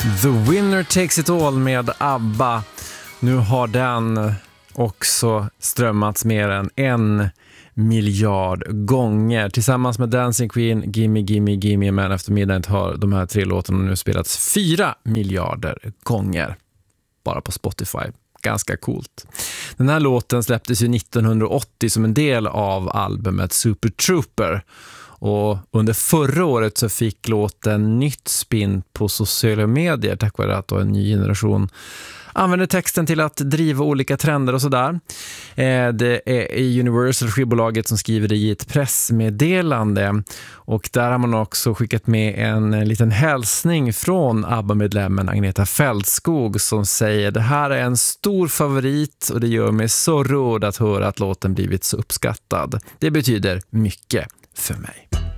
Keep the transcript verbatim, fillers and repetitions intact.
The Winner Takes It All med ABBA. Nu har den också strömmats mer än en miljard gånger. Tillsammans med Dancing Queen, Gimme Gimme Gimme Man After Midnight har de här tre låtarna nu spelats fyra miljarder gånger. Bara på Spotify. Ganska coolt. Den här låten släpptes ju nittonhundraåttio som en del av albumet Super Trooper. Och under förra året så fick låten nytt spin på sociala medier tack vare att en ny generation använder texten till att driva olika trender och sådär. Eh, det är Universal skivbolaget som skriver det i ett pressmeddelande, och där har man också skickat med en liten hälsning från ABBA-medlemmen Agneta Fältskog som säger: det här är en stor favorit och det gör mig så rörd att höra att låten blivit så uppskattad. Det betyder mycket för mig.